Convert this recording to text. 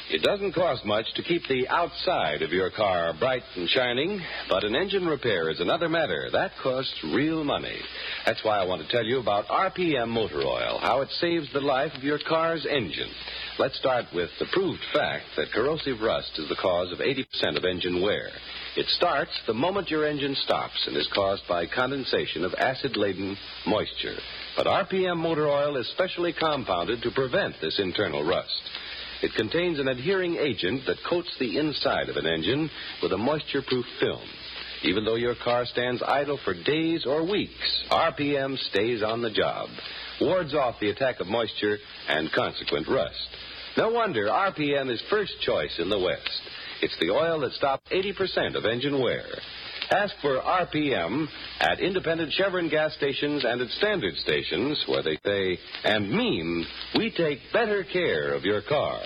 It doesn't cost much to keep the outside of your car bright and shining, but an engine repair is another matter. That costs real money. That's why I want to tell you about RPM Motor Oil, how it saves the life of your car's engine. Let's start with the proved fact that corrosive rust is the cause of 80% of engine wear. It starts the moment your engine stops and is caused by condensation of acid-laden moisture. But RPM Motor Oil is specially compounded to prevent this internal rust. It contains an adhering agent that coats the inside of an engine with a moisture-proof film. Even though your car stands idle for days or weeks, RPM stays on the job, wards off the attack of moisture and consequent rust. No wonder RPM is first choice in the West. It's the oil that stops 80% of engine wear. Ask for RPM at independent Chevron gas stations and at standard stations where they say and mean we take better care of your car.